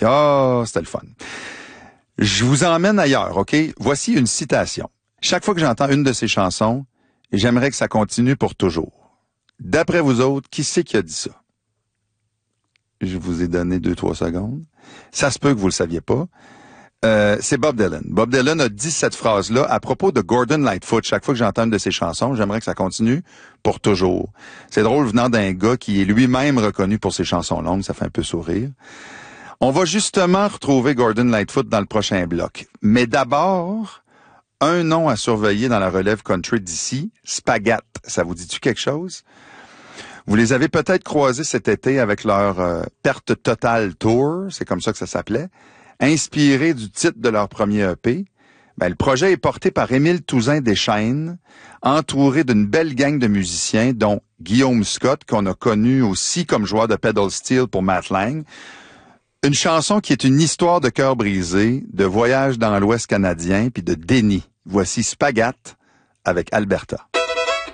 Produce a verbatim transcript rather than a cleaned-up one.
Puis ah, c'était le fun. Je vous emmène ailleurs, OK? Voici une citation. Chaque fois que j'entends une de ces chansons, j'aimerais que ça continue pour toujours. D'après vous autres, qui c'est qui a dit ça? Je vous ai donné deux, trois secondes. Ça se peut que vous le saviez pas. Euh, c'est Bob Dylan. Bob Dylan a dit cette phrase-là à propos de Gordon Lightfoot. Chaque fois que j'entends une de ses chansons, j'aimerais que ça continue pour toujours. C'est drôle venant d'un gars qui est lui-même reconnu pour ses chansons longues. Ça fait un peu sourire. On va justement retrouver Gordon Lightfoot dans le prochain bloc. Mais d'abord, un nom à surveiller dans la relève country d'ici, Spagat. Ça vous dit-tu quelque chose? Vous les avez peut-être croisés cet été avec leur euh, Perte Totale Tour, c'est comme ça que ça s'appelait, inspiré du titre de leur premier E P. Ben, le projet est porté par Émile Touzin Deschênes, entouré d'une belle gang de musiciens, dont Guillaume Scott, qu'on a connu aussi comme joueur de pedal steel pour Matt Lang. Une chanson qui est une histoire de cœur brisé, de voyage dans l'Ouest canadien, puis de déni. Voici Spagat avec Alberta.